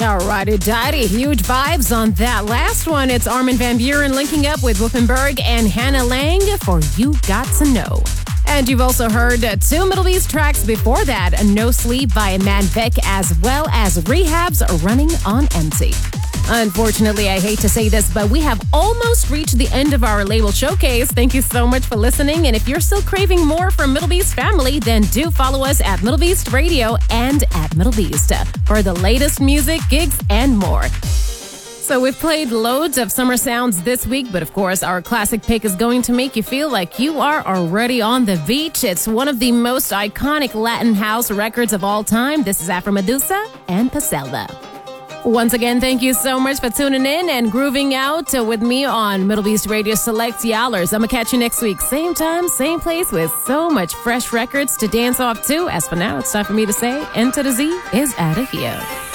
Alrighty-dighty, huge vibes on that last one. It's Armin van Buuren linking up with Wippenberg and Hannah Lang for You Got to Know. And you've also heard two Middle East tracks before that, No Sleep by Man Beck, as well as Rehab's Running on Empty. Unfortunately, I hate to say this, but we have almost reached the end of our label showcase. Thank you so much for listening. And if you're still craving more from Middle Beast family, then do follow us at Middle Beast Radio and at Middle Beast for the latest music, gigs, and more. So we've played loads of summer sounds this week, but of course, our classic pick is going to make you feel like you are already on the beach. It's one of the most iconic Latin house records of all time. This is Afro Medusa and Paselva. Once again, thank you so much for tuning in and grooving out with me on Middle East Radio Select Yallers. I'm going to catch you next week. Same time, same place with so much fresh records to dance off to. As for now, it's time for me to say, N to the Z is out of here.